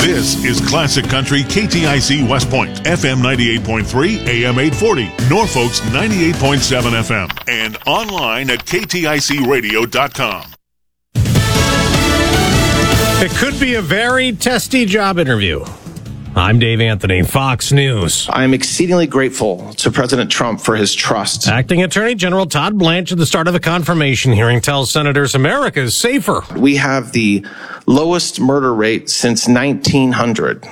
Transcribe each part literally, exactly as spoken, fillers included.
This is Classic Country K T I C West Point, F M ninety-eight point three, A M eight forty, Norfolk's ninety-eight point seven F M, and online at K T I C radio dot com. It could be a very testy job interview. I'm Dave Anthony, Fox News. I am exceedingly grateful to President Trump for his trust. Acting Attorney General Todd Blanche at the start of the confirmation hearing tells senators America is safer. We have the lowest murder rate since nineteen hundred.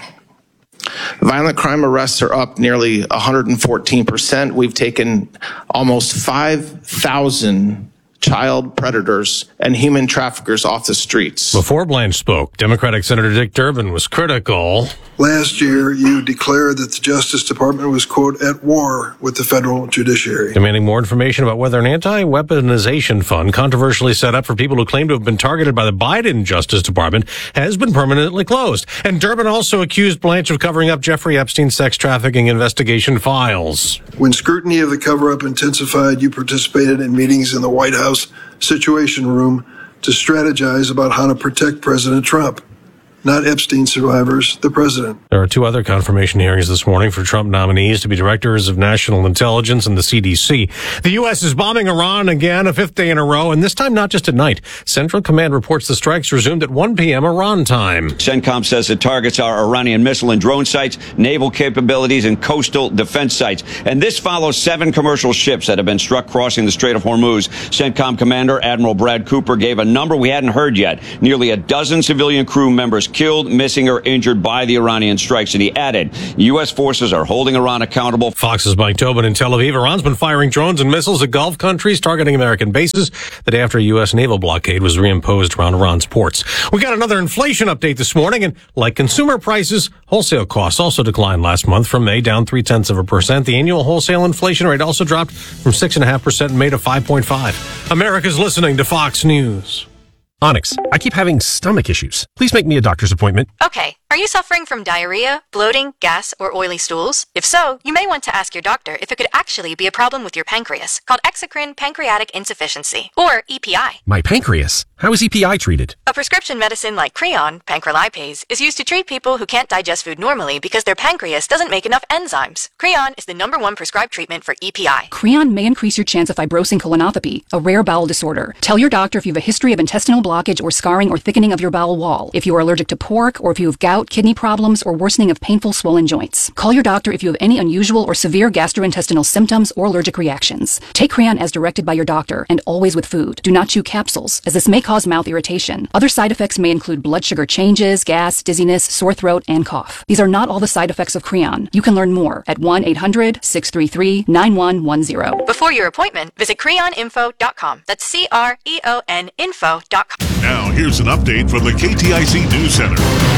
Violent crime arrests are up nearly one hundred fourteen percent. We've taken almost five thousand child predators and human traffickers off the streets. Before Blanche spoke, Democratic Senator Dick Durbin was critical. Last year, you declared that the Justice Department was, quote, at war with the federal judiciary. Demanding more information about whether an anti-weaponization fund controversially set up for people who claim to have been targeted by the Biden Justice Department has been permanently closed. And Durbin also accused Blanche of covering up Jeffrey Epstein's sex trafficking investigation files. When scrutiny of the cover-up intensified, you participated in meetings in the White House Situation Room to strategize about how to protect President Trump. Not Epstein survivors, the president. There are two other confirmation hearings this morning for Trump nominees to be directors of national intelligence and the C D C. The U S is bombing Iran again, a fifth day in a row, and this time not just at night. Central Command reports the strikes resumed at one p.m. Iran time. CENTCOM says the targets are Iranian missile and drone sites, naval capabilities, and coastal defense sites. And this follows seven commercial ships that have been struck crossing the Strait of Hormuz. CENTCOM Commander Admiral Brad Cooper gave a number we hadn't heard yet. Nearly a dozen civilian crew members killed, missing, or injured by the Iranian strikes. And he added, U S forces are holding Iran accountable. Fox's Mike Tobin in Tel Aviv. Iran's been firing drones and missiles at Gulf countries targeting American bases the day after a U S naval blockade was reimposed around Iran's ports. We got another inflation update this morning, and like consumer prices, wholesale costs also declined last month from May, down three-tenths of a percent. The annual wholesale inflation rate also dropped from six point five percent in May to five point five. America's listening to Fox News. Onyx, I keep having stomach issues. Please make me a doctor's appointment. Okay. Are you suffering from diarrhea, bloating, gas, or oily stools? If so, you may want to ask your doctor if it could actually be a problem with your pancreas, called exocrine pancreatic insufficiency, or E P I. My pancreas? How is E P I treated? A prescription medicine like Creon, pancrelipase, is used to treat people who can't digest food normally because their pancreas doesn't make enough enzymes. Creon is the number one prescribed treatment for E P I. Creon may increase your chance of fibrosing colonopathy, a rare bowel disorder. Tell your doctor if you have a history of intestinal blockage or scarring or thickening of your bowel wall, if you are allergic to pork, or if you have gout, kidney problems, or worsening of painful swollen joints. Call your doctor if you have any unusual or severe gastrointestinal symptoms or allergic reactions. Take Creon as directed by your doctor, and always with food. Do not chew capsules, as this may cause mouth irritation. Other side effects may include blood sugar changes, gas, dizziness, sore throat, and cough. These are not all the side effects of Creon. You can learn more at one eight hundred, six three three, nine one one zero. Before your appointment, visit creon info dot com. That's C R E O N info dot com. Now, here's an update from the K T I C News Center.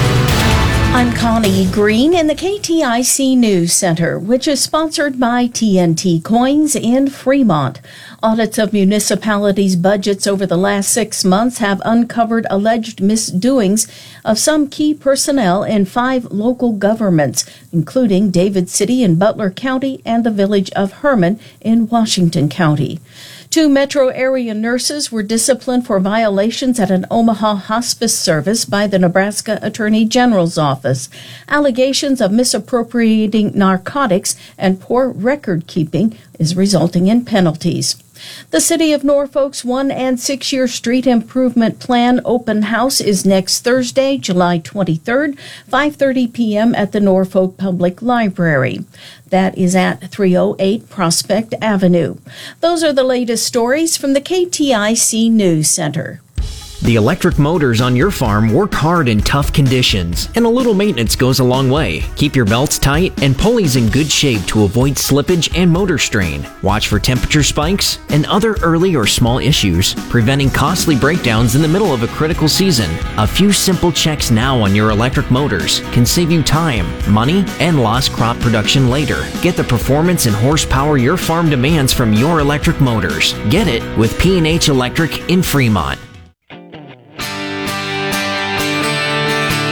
I'm Connie Green in the K T I C News Center, which is sponsored by T N T Coins in Fremont. Audits of municipalities' budgets over the last six months have uncovered alleged misdoings of some key personnel in five local governments, including David City in Butler County and the village of Herman in Washington County. Two metro area nurses were disciplined for violations at an Omaha hospice service by the Nebraska Attorney General's office. Allegations of misappropriating narcotics and poor record keeping is resulting in penalties. The City of Norfolk's one- and six-year street improvement plan open house is next Thursday, July twenty-third, five thirty p.m. at the Norfolk Public Library. That is at three oh eight Prospect Avenue. Those are the latest stories from the K T I C News Center. The electric motors on your farm work hard in tough conditions, and a little maintenance goes a long way. Keep your belts tight and pulleys in good shape to avoid slippage and motor strain. Watch for temperature spikes and other early or small issues, preventing costly breakdowns in the middle of a critical season. A few simple checks now on your electric motors can save you time, money, and lost crop production later. Get the performance and horsepower your farm demands from your electric motors. Get it with P and H Electric in Fremont.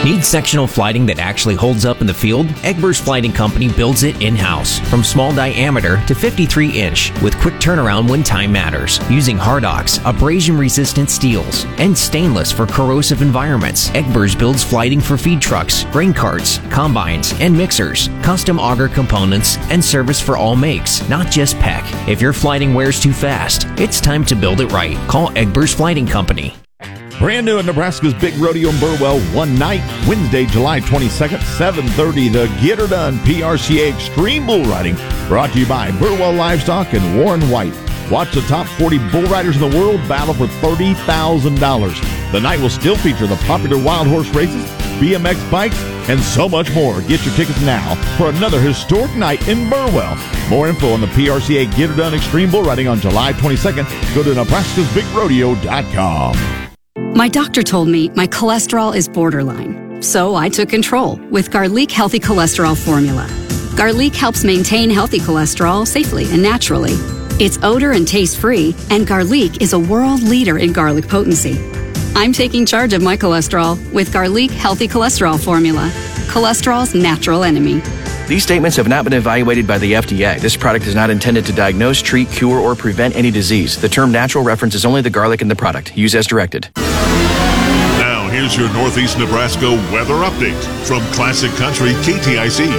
Need sectional flighting that actually holds up in the field? Egbers Flighting Company builds it in-house, from small diameter to fifty-three inch, with quick turnaround when time matters, using Hardox, abrasion-resistant steels, and stainless for corrosive environments. Egbers builds flighting for feed trucks, grain carts, combines, and mixers, custom auger components, and service for all makes, not just P E C. If your flighting wears too fast, it's time to build it right. Call Egbers Flighting Company. Brand new at Nebraska's Big Rodeo in Burwell, one night, Wednesday, July twenty-second, seven thirty, the Get Her Done P R C A Extreme Bull Riding, brought to you by Burwell Livestock and Warren White. Watch the top forty bull riders in the world battle for thirty thousand dollars. The night will still feature the popular wild horse races, B M X bikes, and so much more. Get your tickets now for another historic night in Burwell. More info on the P R C A Get Her Done Extreme Bull Riding on July twenty-second. Go to Nebraska's Big Rodeo dot com. My doctor told me my cholesterol is borderline, so I took control with Garlic Healthy Cholesterol Formula. Garlic helps maintain healthy cholesterol safely and naturally. It's odor and taste-free, and Garlic is a world leader in garlic potency. I'm taking charge of my cholesterol with Garlic Healthy Cholesterol Formula, cholesterol's natural enemy. These statements have not been evaluated by the F D A. This product is not intended to diagnose, treat, cure, or prevent any disease. The term natural references only the garlic in the product. Use as directed. Now, here's your Northeast Nebraska weather update from Classic Country K T I C.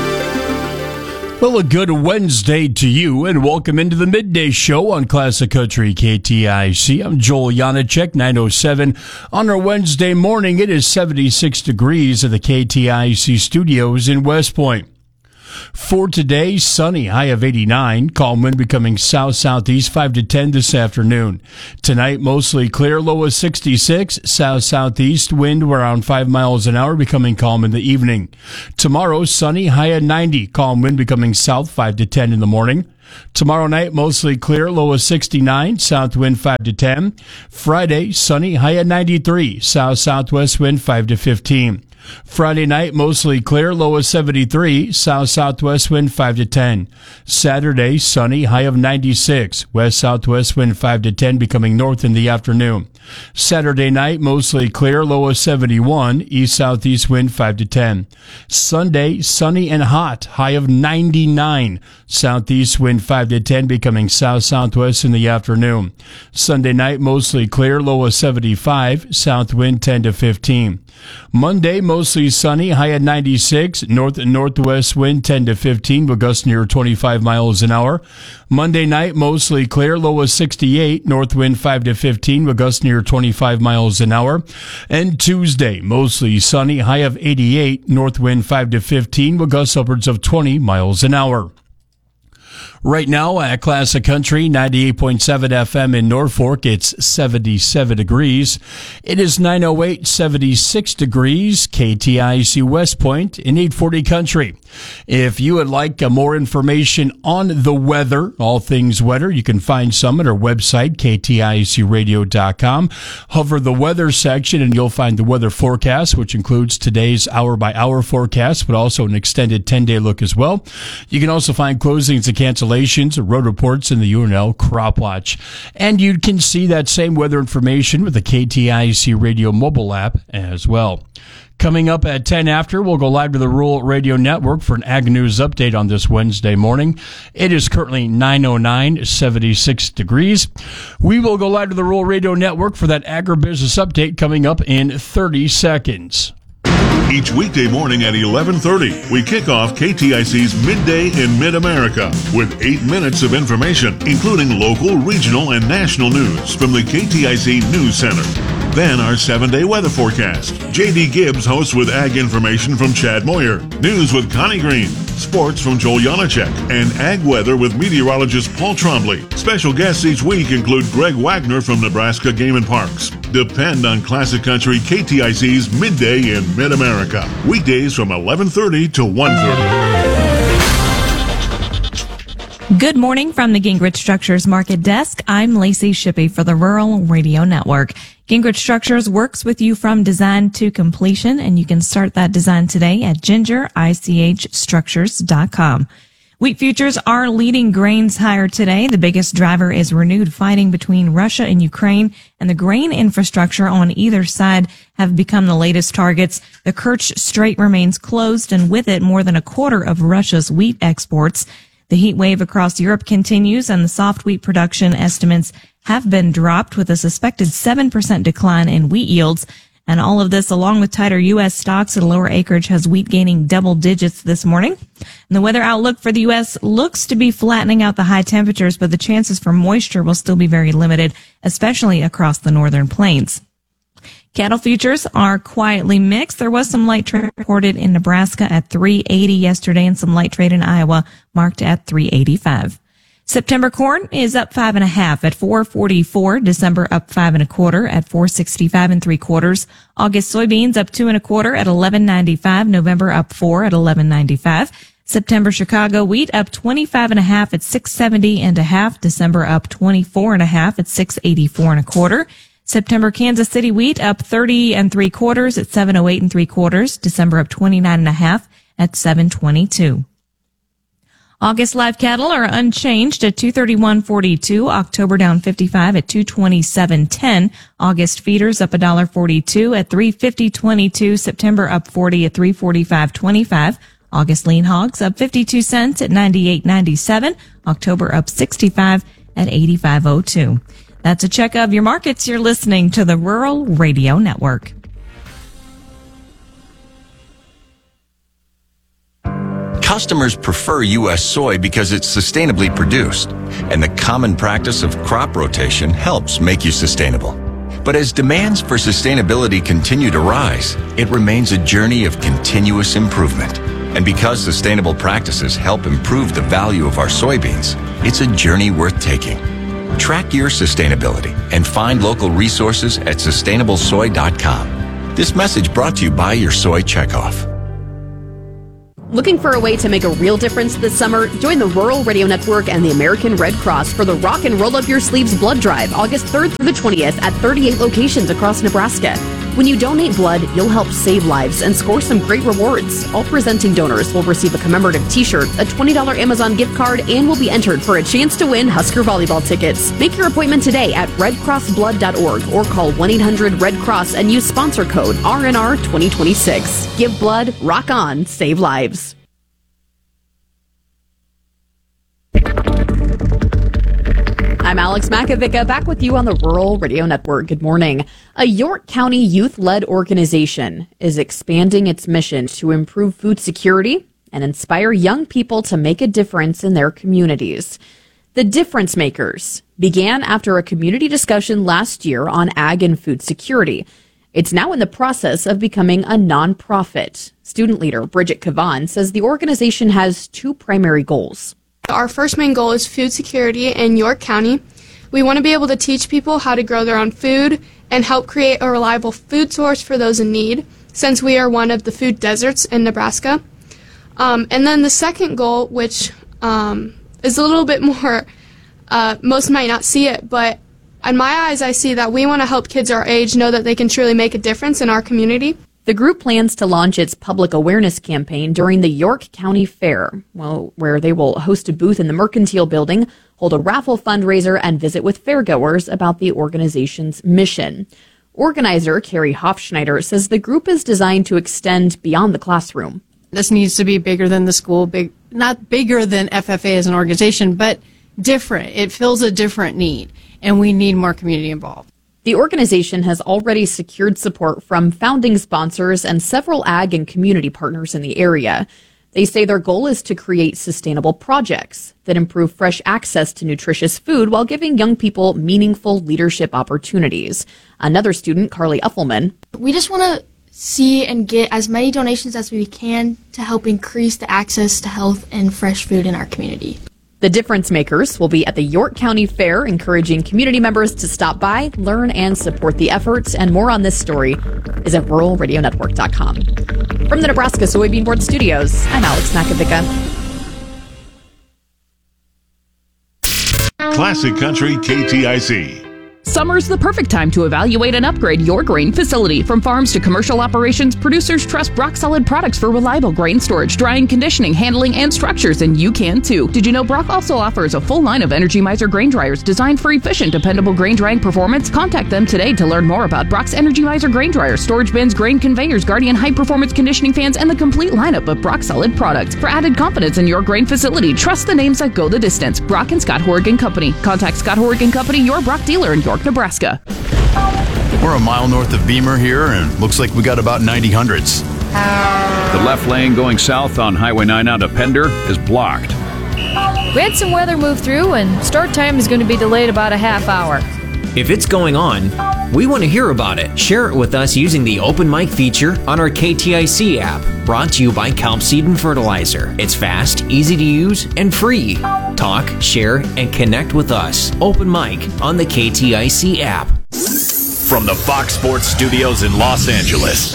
Well, a good Wednesday to you, and welcome into the midday show on Classic Country K T I C. I'm Joel Janacek, nine oh seven. On our Wednesday morning, it is seventy-six degrees at the K T I C studios in West Point. For today, sunny, high of eighty-nine, calm wind becoming south-southeast, five to ten this afternoon. Tonight, mostly clear, low of sixty-six, south-southeast, wind around five miles an hour, becoming calm in the evening. Tomorrow, sunny, high of ninety, calm wind becoming south, five to ten in the morning. Tomorrow night, mostly clear, low of sixty-nine, south wind five to ten. Friday, sunny, high of ninety-three, south-southwest wind five to fifteen. Friday night, mostly clear, low of seventy-three, south-southwest wind five to ten. Saturday, sunny, high of ninety-six, west-southwest wind five to ten, becoming north in the afternoon. Saturday night, mostly clear, low of seventy-one, east-southeast wind five to ten. Sunday, sunny and hot, high of ninety-nine, southeast wind five to ten, becoming south-southwest in the afternoon. Sunday night, mostly clear, low of seventy-five, south wind ten to fifteen. Monday, mostly sunny, high at ninety-six, north and northwest wind ten to fifteen, with gusts near twenty-five miles an hour. Monday night, mostly clear, low of sixty-eight, north wind five to fifteen, with gusts near twenty-five miles an hour. And Tuesday, mostly sunny, high of eighty-eight, north wind five to fifteen, with gusts upwards of twenty miles an hour. Right now at Classic Country, ninety-eight point seven F M in Norfolk, it's seventy-seven degrees. It is nine oh eight, seventy-six degrees, K T I C West Point in eight forty Country. If you would like uh, more information on the weather, all things weather, you can find some at our website, K T I C radio dot com. Hover the weather section and you'll find the weather forecast, which includes today's hour-by-hour forecast, but also an extended ten-day look as well. You can also find closings and cancellations, road reports, and the U N L Crop Watch. And you can see that same weather information with the K T I C Radio mobile app as well. Coming up at ten after, we'll go live to the Rural Radio Network for an Ag News update on this Wednesday morning. It is currently nine oh nine, seventy-six degrees. We will go live to the Rural Radio Network for that agribusiness update coming up in thirty seconds. Each weekday morning at eleven thirty, we kick off K T I C's Midday in Mid-America with eight minutes of information, including local, regional, and national news from the K T I C News Center. Then our seven-day weather forecast. J D Gibbs hosts with ag information from Chad Moyer, news with Connie Green, sports from Joel Janacek, and ag weather with meteorologist Paul Trombley. Special guests each week include Greg Wagner from Nebraska Game and Parks. Depend on Classic Country K T I C's Midday in Mid-America. Weekdays from eleven thirty to one thirty. Good morning from the Gingrich Structures Market Desk. I'm Lacey Shippey for the Rural Radio Network. Gingrich Structures works with you from design to completion, and you can start that design today at ginger I C H structures dot com. Wheat futures are leading grains higher today. The biggest driver is renewed fighting between Russia and Ukraine, and the grain infrastructure on either side have become the latest targets. The Kerch Strait remains closed, and with it, more than a quarter of Russia's wheat exports. The heat wave across Europe continues, and the soft wheat production estimates have been dropped with a suspected seven percent decline in wheat yields. And all of this, along with tighter U S stocks at a lower acreage, has wheat gaining double digits this morning. And the weather outlook for the U S looks to be flattening out the high temperatures, but the chances for moisture will still be very limited, especially across the northern plains. Cattle futures are quietly mixed. There was some light trade reported in Nebraska at three eighty yesterday, and some light trade in Iowa marked at three eighty-five. September corn is up five and a half at four forty-four. December up five and a quarter at four sixty-five and three quarters. August soybeans up two and a quarter at eleven ninety-five. November up four at eleven ninety-five. September Chicago wheat up twenty-five and a half at six seventy and a half. December up twenty-four and a half at six eighty-four and a quarter. September Kansas City wheat up thirty and three quarters at seven oh eight and three quarters. December up twenty-nine and a half at seven twenty-two. August live cattle are unchanged at two thirty-one forty-two. October down fifty-five at two twenty-seven ten. August feeders up one forty-two at three fifty twenty-two. September up forty at three forty-five twenty-five. August lean hogs up fifty-two cents at ninety-eight ninety-seven. October up sixty-five at eighty-five oh two. That's a check of your markets. You're listening to the Rural Radio Network. Customers prefer U S soy because it's sustainably produced, and the common practice of crop rotation helps make you sustainable. But as demands for sustainability continue to rise, it remains a journey of continuous improvement. And because sustainable practices help improve the value of our soybeans, it's a journey worth taking. Track your sustainability and find local resources at sustainable soy dot com. This message brought to you by your Soy Checkoff. Looking for a way to make a real difference this summer? Join the Rural Radio Network and the American Red Cross for the Rock and Roll Up Your Sleeves Blood Drive, August third through the twentieth at thirty-eight locations across Nebraska. When you donate blood, you'll help save lives and score some great rewards. All presenting donors will receive a commemorative t-shirt, a twenty dollars Amazon gift card, and will be entered for a chance to win Husker volleyball tickets. Make your appointment today at red cross blood dot org or call one eight hundred red cross and use sponsor code R N R twenty twenty-six. Give blood, rock on, save lives. I'm Alex Makovica, back with you on the Rural Radio Network. Good morning. A York County youth-led organization is expanding its mission to improve food security and inspire young people to make a difference in their communities. The Difference Makers began after a community discussion last year on ag and food security. It's now in the process of becoming a nonprofit. Student leader Bridget Kavan says the organization has two primary goals. Our first main goal is food security in York County. We want to be able to teach people how to grow their own food and help create a reliable food source for those in need, since we are one of the food deserts in Nebraska. Um, and then the second goal, which um, is a little bit more, uh, most might not see it, but in my eyes, I see that we want to help kids our age know that they can truly make a difference in our community. The group plans to launch its public awareness campaign during the York County Fair, well, where they will host a booth in the Mercantile Building, hold a raffle fundraiser, and visit with fairgoers about the organization's mission. Organizer Carrie Hofschneider says the group is designed to extend beyond the classroom. This needs to be bigger than the school, big, not bigger than F F A as an organization, but different. It fills a different need, and we need more community involved. The organization has already secured support from founding sponsors and several ag and community partners in the area. They say their goal is to create sustainable projects that improve fresh access to nutritious food while giving young people meaningful leadership opportunities. Another student, Carly Uffelman. We just want to see and get as many donations as we can to help increase the access to health and fresh food in our community. The Difference Makers will be at the York County Fair, encouraging community members to stop by, learn, and support the efforts. And more on this story is at rural radio network dot com. From the Nebraska Soybean Board Studios, I'm Alex Makovica. Classic Country K T I C. Summer's the perfect time to evaluate and upgrade your grain facility. From farms to commercial operations, producers trust Brock Solid products for reliable grain storage, drying, conditioning, handling, and structures, and you can too. Did you know Brock also offers a full line of Energy Mizer grain dryers designed for efficient, dependable grain drying performance? Contact them today to learn more about Brock's Energy Mizer grain dryers, storage bins, grain conveyors, Guardian high-performance conditioning fans, and the complete lineup of Brock Solid products. For added confidence in your grain facility, trust the names that go the distance. Brock and Scott Horrigan Company. Contact Scott Horrigan Company, your Brock dealer in York, Nebraska. We're a mile north of Beamer here, and looks like we got about ninety hundreds. The left lane going south on Highway nine out of Pender is blocked. We had some weather move through, and start time is going to be delayed about a half hour. If it's going on, we want to hear about it. Share it with us using the Open Mic feature on our K T I C app, brought to you by Kelp Seed and Fertilizer. It's fast, easy to use, and free. Talk, share, and connect with us. Open Mic on the K T I C app. From the Fox Sports Studios in Los Angeles,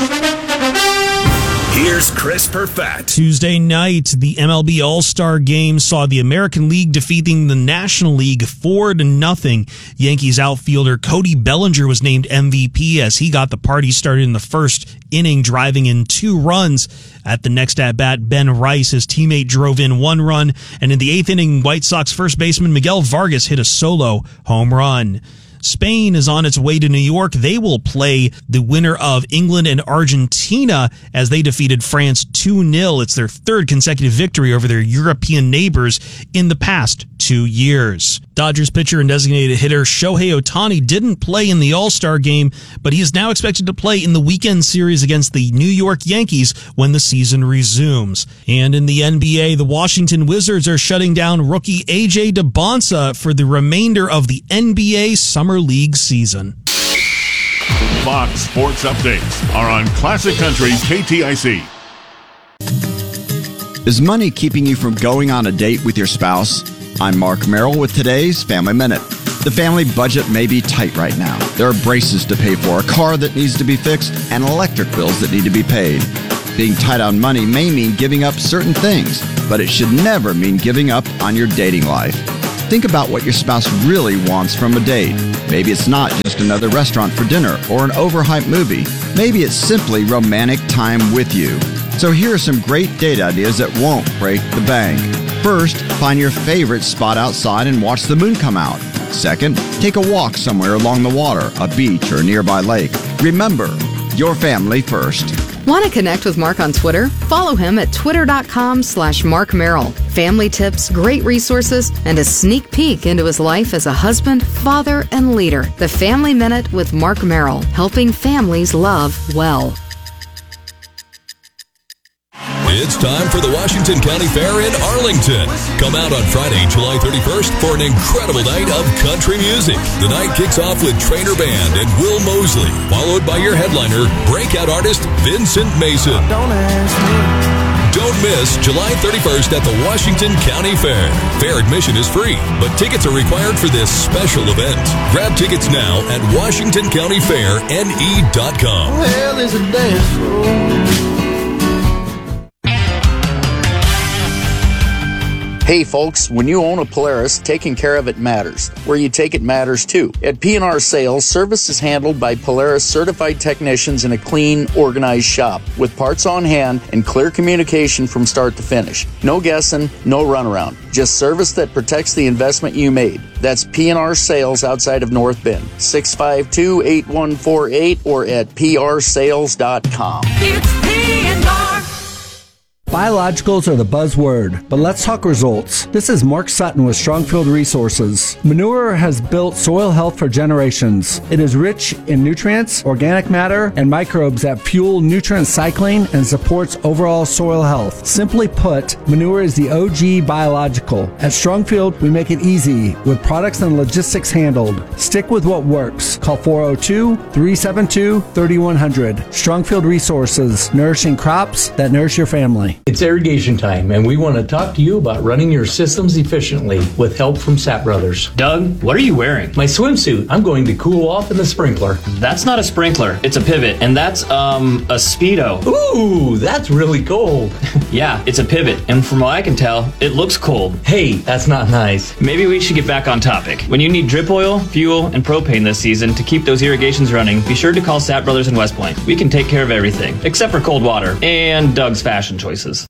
here's Chris Perfett. Tuesday night, the M L B All-Star Game saw the American League defeating the National League four to nothing. Yankees outfielder Cody Bellinger was named M V P as he got the party started in the first inning, driving in two runs. At the next at-bat, Ben Rice, his teammate, drove in one run, and in the eighth inning, White Sox first baseman Miguel Vargas hit a solo home run. Spain is on its way to New York. They will play the winner of England and Argentina as they defeated France two nil. It's their third consecutive victory over their European neighbors in the past two years. Dodgers pitcher and designated hitter Shohei Ohtani didn't play in the All-Star game, but he is now expected to play in the weekend series against the New York Yankees when the season resumes. And in the N B A, the Washington Wizards are shutting down rookie A J DeBonsa for the remainder of the N B A Summer League season. Fox Sports Updates are on Classic Country K T I C. Is money keeping you from going on a date with your spouse? I'm Mark Merrill with today's Family Minute. The family budget may be tight right now. There are braces to pay for, a car that needs to be fixed, and electric bills that need to be paid. Being tight on money may mean giving up certain things, but it should never mean giving up on your dating life. Think about what your spouse really wants from a date. Maybe it's not just another restaurant for dinner or an overhyped movie. Maybe it's simply romantic time with you. So here are some great date ideas that won't break the bank. First, find your favorite spot outside and watch the moon come out. Second, take a walk somewhere along the water, a beach or a nearby lake. Remember, your family first. Want to connect with Mark on Twitter? Follow him at twitter.com slash Mark Merrill. Family tips, great resources, and a sneak peek into his life as a husband, father, and leader. The Family Minute with Mark Merrill, helping families love well. It's time for the Washington County Fair in Arlington. Come out on Friday, July thirty-first for an incredible night of country music. The night kicks off with Trainer Band and Will Mosley, followed by your headliner, breakout artist Vincent Mason. Don't ask me. Don't miss July thirty-first at the Washington County Fair. Fair admission is free, but tickets are required for this special event. Grab tickets now at washington county fair n e dot com. Well, there's a dance floor. Hey folks, when you own a Polaris, taking care of it matters. Where you take it matters too. At P and R Sales, service is handled by Polaris certified technicians in a clean, organized shop with parts on hand and clear communication from start to finish. No guessing, no runaround. Just service that protects the investment you made. That's P and R Sales outside of North Bend. six five two, eight one four eight or at p r sales dot com. It's P and R. Biologicals are the buzzword, but let's talk results. This is Mark Sutton with Strongfield Resources. Manure has built soil health for generations. It is rich in nutrients, organic matter, and microbes that fuel nutrient cycling and supports overall soil health. Simply put, manure is the O G biological. At Strongfield, we make it easy with products and logistics handled. Stick with what works. Call four oh two, three seven two, three one zero zero. Strongfield Resources, nourishing crops that nourish your family. It's irrigation time, and we want to talk to you about running your systems efficiently with help from Sapp Brothers. Doug, what are you wearing? My swimsuit. I'm going to cool off in the sprinkler. That's not a sprinkler. It's a pivot, and that's, um, a Speedo. Ooh, that's really cold. Yeah, it's a pivot, and from what I can tell, it looks cold. Hey, that's not nice. Maybe we should get back on topic. When you need drip oil, fuel, and propane this season to keep those irrigations running, be sure to call Sapp Brothers in West Point. We can take care of everything, except for cold water and Doug's fashion choices.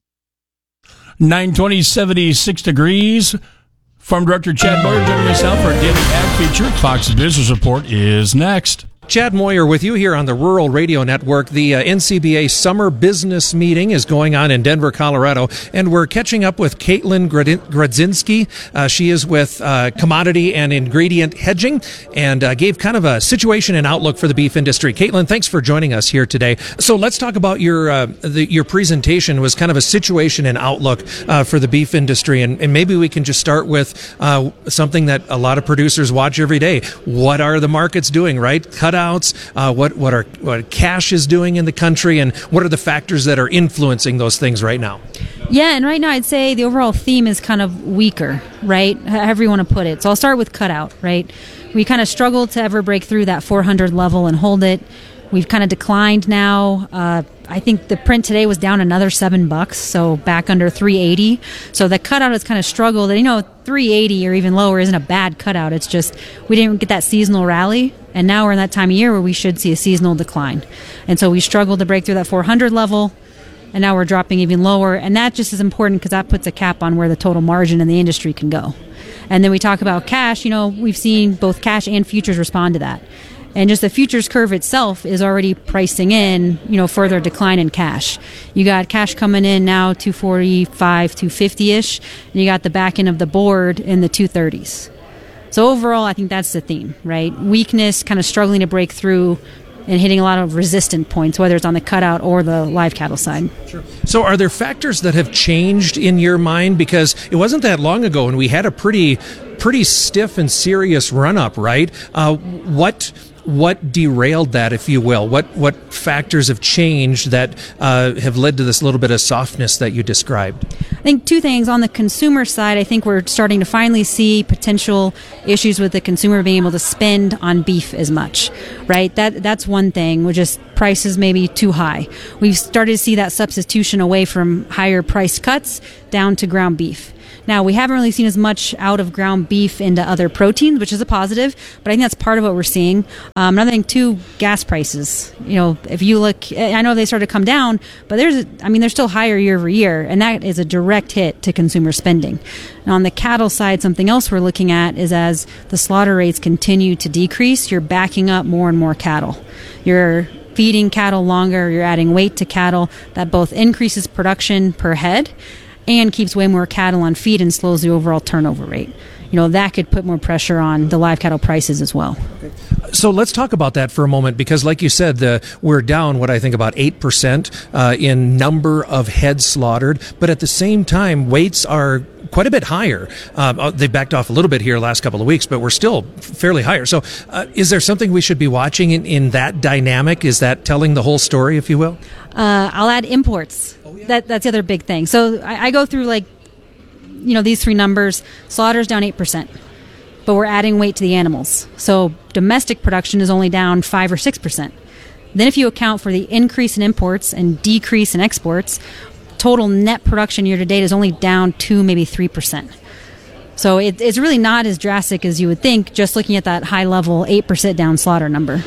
nine twenty, seventy-six degrees. Farm Director Chad Moyer joining us now for a daily ag feature. Fox Business Report is next. Chad Moyer with you here on the Rural Radio Network. The uh, N C B A Summer Business Meeting is going on in Denver, Colorado, and we're catching up with Caitlin Grodzinski. Uh, she is with uh, Commodity and Ingredient Hedging and uh, gave kind of a situation and outlook for the beef industry. Caitlin, thanks for joining us here today. So let's talk about your uh, the, your presentation was kind of a situation and outlook uh, for the beef industry, and, and maybe we can just start with uh, something that a lot of producers watch every day. What are the markets doing, right? Cut Outs, uh, what what are what cash is doing in the country, and what are the factors that are influencing those things right now? Yeah, and right now I'd say the overall theme is kind of weaker, right? However you want to put it. So I'll start with cutout, right? We kind of struggled to ever break through that four hundred level and hold it. We've kind of declined now. Uh, I think the print today was down another seven bucks, so back under three eighty. So the cutout has kind of struggled. And, you know, three eighty or even lower isn't a bad cutout. It's just we didn't get that seasonal rally, and now we're in that time of year where we should see a seasonal decline. And so we struggled to break through that four hundred level, and now we're dropping even lower. And that just is important because that puts a cap on where the total margin in the industry can go. And then we talk about cash. You know, we've seen both cash and futures respond to that. And just the futures curve itself is already pricing in, you know, further decline in cash. You got cash coming in now two forty-five, two fifty-ish, and you got the back end of the board in the two thirties. So overall, I think that's the theme, right? Weakness, kind of struggling to break through and hitting a lot of resistant points, whether it's on the cutout or the live cattle side. Sure. So are there factors that have changed in your mind? Because it wasn't that long ago and we had a pretty pretty stiff and serious run-up, right? Uh, what... What derailed that, if you will? What what factors have changed that uh, have led to this little bit of softness that you described? I think two things. On the consumer side, I think we're starting to finally see potential issues with the consumer being able to spend on beef as much, right? That That's one thing. We're just prices maybe too high. We've started to see that substitution away from higher priced cuts down to ground beef. Now, we haven't really seen as much out of ground beef into other proteins, which is a positive, but I think that's part of what we're seeing. Um, another thing, too, gas prices. You know, if you look, I know they started to come down, but there's, I mean, they're still higher year over year, and that is a direct hit to consumer spending. Now, on the cattle side, something else we're looking at is as the slaughter rates continue to decrease, you're backing up more and more cattle. You're feeding cattle longer, you're adding weight to cattle. That both increases production per head and keeps way more cattle on feed and slows the overall turnover rate. You know, that could put more pressure on the live cattle prices as well. Okay. So let's talk about that for a moment, because like you said, the, we're down, what I think, about eight percent uh, in number of heads slaughtered, but at the same time, weights are quite a bit higher. Um, they backed off a little bit here last couple of weeks, but we're still fairly higher. So uh, is there something we should be watching in, in that dynamic? Is that telling the whole story, if you will? Uh, I'll add imports. Oh, yeah. That That's the other big thing. So I, I go through, like, you know, these three numbers. Slaughter's down eight percent, but we're adding weight to the animals. So domestic production is only down five or six percent. Then if you account for the increase in imports and decrease in exports, total net production year to date is only down two, maybe three percent. So it, it's really not as drastic as you would think, just looking at that high level eight percent down slaughter number.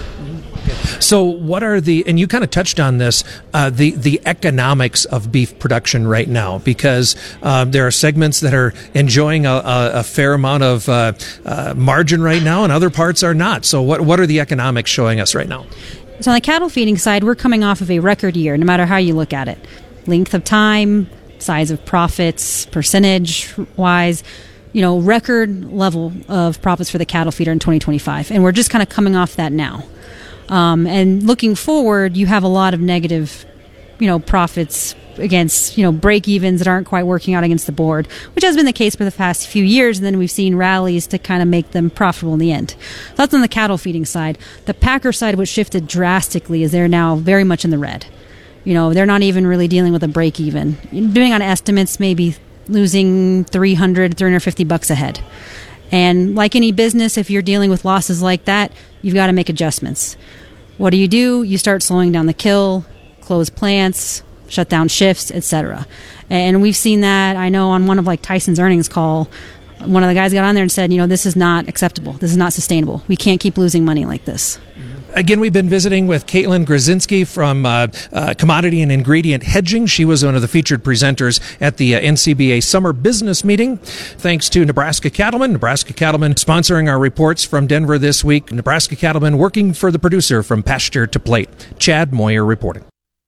So what are the, and you kind of touched on this, uh, the, the economics of beef production right now, because um, there are segments that are enjoying a, a, a fair amount of uh, uh, margin right now and other parts are not. So what, what are the economics showing us right now? So on the cattle feeding side, we're coming off of a record year, no matter how you look at it. Length of time, size of profits, percentage-wise, you know, record level of profits for the cattle feeder in twenty twenty-five. And we're just kind of coming off that now. Um, and looking forward, you have a lot of negative, you know, profits against, you know, break-evens that aren't quite working out against the board, which has been the case for the past few years. And then we've seen rallies to kind of make them profitable in the end. So that's on the cattle feeding side. The packer side, what shifted drastically is they're now very much in the red. You know, they're not even really dealing with a break-even. Doing on estimates, maybe losing three hundred, three hundred fifty bucks a head. And like any business, if you're dealing with losses like that, you've got to make adjustments. What do you do? You start slowing down the kill, close plants, shut down shifts, et cetera. And we've seen that. I know on one of like Tyson's earnings call, one of the guys got on there and said, you know, this is not acceptable. This is not sustainable. We can't keep losing money like this. Again, we've been visiting with Caitlin Grodzinski from uh, uh, Commodity and Ingredient Hedging. She was one of the featured presenters at the uh, N C B A Summer Business Meeting. Thanks to Nebraska Cattlemen. Nebraska Cattlemen sponsoring our reports from Denver this week. Nebraska Cattlemen working for the producer from pasture to plate. Chad Moyer reporting.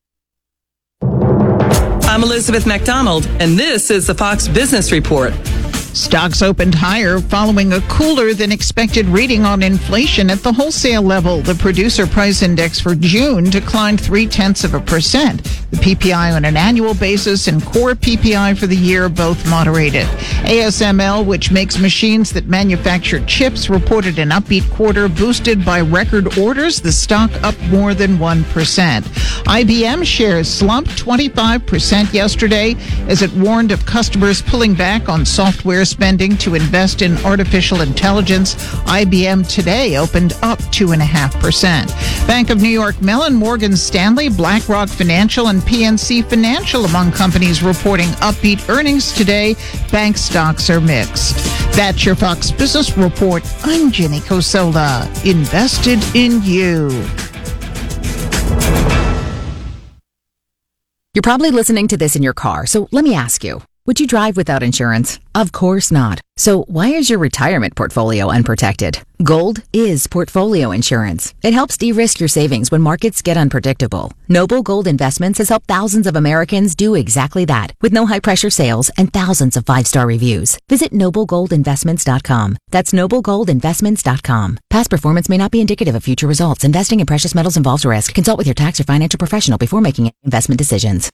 I'm Elizabeth McDonald, and this is the Fox Business Report. Stocks opened higher following a cooler than expected reading on inflation at the wholesale level. The producer price index for June declined three tenths of a percent. The P P I on an annual basis and core P P I for the year both moderated. A S M L, which makes machines that manufacture chips, reported an upbeat quarter boosted by record orders. The stock up more than one percent. I B M shares slumped twenty-five percent yesterday as it warned of customers pulling back on software spending to invest in artificial intelligence. I B M today opened up two point five percent. Bank of New York Mellon, Morgan Stanley, BlackRock Financial, and P N C Financial among companies reporting upbeat earnings today. Bank stocks are mixed. That's your Fox Business Report. I'm Jenny Cosola. Invested in you. You're probably listening to this in your car, so let me ask you. Would you drive without insurance? Of course not. So why is your retirement portfolio unprotected? Gold is portfolio insurance. It helps de-risk your savings when markets get unpredictable. Noble Gold Investments has helped thousands of Americans do exactly that with no high-pressure sales and thousands of five-star reviews. Visit noble gold investments dot com. That's noble gold investments dot com. Past performance may not be indicative of future results. Investing in precious metals involves risk. Consult with your tax or financial professional before making investment decisions.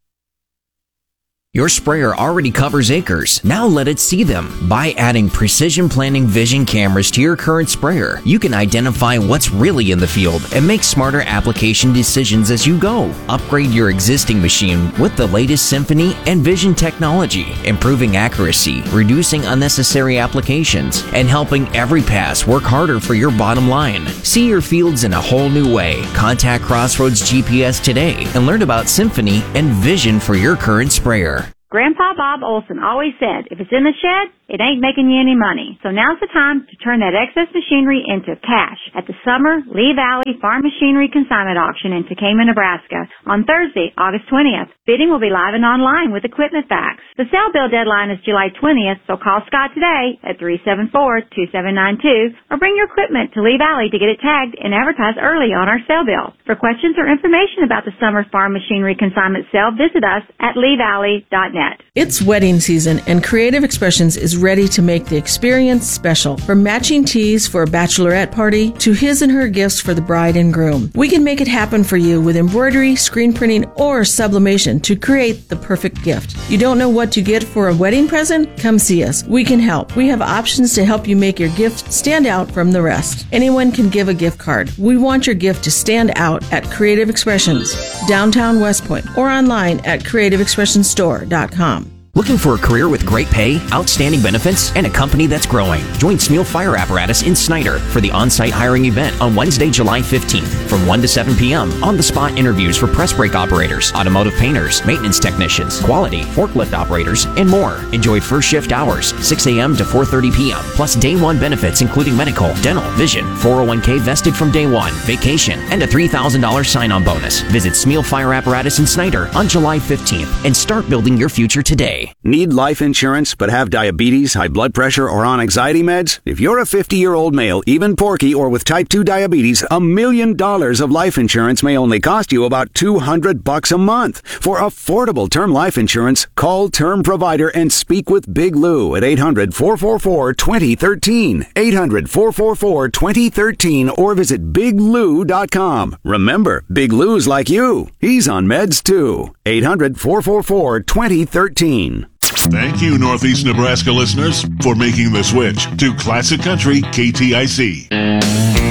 Your sprayer already covers acres. Now let it see them. By adding Precision Planting Vision cameras to your current sprayer, you can identify what's really in the field and make smarter application decisions as you go. Upgrade your existing machine with the latest Symphony and Vision technology, improving accuracy, reducing unnecessary applications, and helping every pass work harder for your bottom line. See your fields in a whole new way. Contact Crossroads G P S today and learn about Symphony and Vision for your current sprayer. Grandpa Bob Olson always said, if it's in the shed, it ain't making you any money. So now's the time to turn that excess machinery into cash at the Summer Lee Valley Farm Machinery Consignment Auction in Tekamah, Nebraska on Thursday, August twentieth. Bidding will be live and online with Equipment Facts. The sale bill deadline is July twentieth, so call Scott today at three seven four, two seven nine two or bring your equipment to Lee Valley to get it tagged and advertised early on our sale bill. For questions or information about the Summer Farm Machinery Consignment sale, visit us at lee valley dot net. It's wedding season, and Creative Expressions is ready to make the experience special. From matching tees for a bachelorette party to his and her gifts for the bride and groom, we can make it happen for you with embroidery, screen printing, or sublimation to create the perfect gift. You don't know what to get for a wedding present? Come see us. We can help. We have options to help you make your gift stand out from the rest. Anyone can give a gift card. We want your gift to stand out at Creative Expressions, downtown West Point, or online at creative expressions store dot com. Looking for a career with great pay, outstanding benefits, and a company that's growing? Join Smeal Fire Apparatus in Snyder for the on-site hiring event on Wednesday, July fifteenth from one to seven p.m. On-the-spot interviews for press brake operators, automotive painters, maintenance technicians, quality, forklift operators, and more. Enjoy first shift hours, six a.m. to four thirty p.m., plus day one benefits including medical, dental, vision, four oh one k vested from day one, vacation, and a three thousand dollars sign-on bonus. Visit Smeal Fire Apparatus in Snyder on July fifteenth and start building your future today. Need life insurance but have diabetes, high blood pressure, or on anxiety meds? If you're a fifty-year-old male, even porky, or with type two diabetes, a million dollars of life insurance may only cost you about two hundred bucks a month. For affordable term life insurance, call Term Provider and speak with Big Lou at eight hundred, four four four, two oh one three, eight hundred, four four four, two oh one three, or visit big lou dot com. Remember, Big Lou's like you. He's on meds too. eight hundred, four four four, two oh one three. Thank you, Northeast Nebraska listeners, for making the switch to Classic Country K T I C.